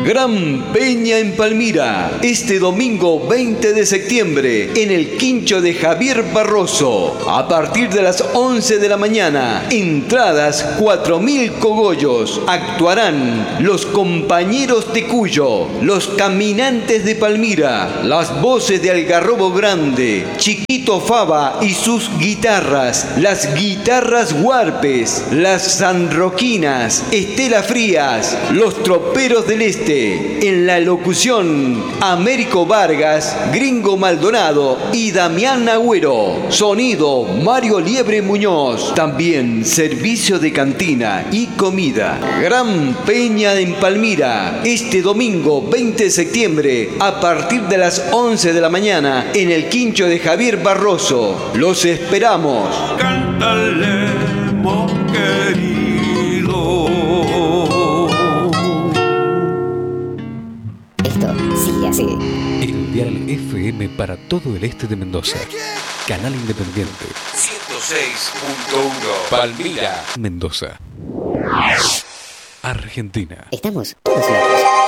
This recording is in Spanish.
Gran Peña en Palmira, este domingo 20 de septiembre, en el quincho de Javier Barroso, a partir de las 11 de la mañana. Entradas 4.000 cogollos. Actuarán los Compañeros de Cuyo, los Caminantes de Palmira, las voces de Algarrobo Grande, Chiquito Fava y sus guitarras, las guitarras Huarpes, las Sanroquinas, Estela Frías, los Troperos del Este. En la locución, Américo Vargas, Gringo Maldonado y Damián Agüero. Sonido, Mario Liebre Muñoz. También servicio de cantina y comida. Gran Peña en Palmira, este domingo 20 de septiembre, a partir de las 11 de la mañana, en el quincho de Javier Barroso. Los esperamos. Cántale, mo querido. Sigue así. El dial FM para todo el este de Mendoza. Canal Independiente. 106.1 Palmira, Mendoza, Argentina. Estamos todos locos.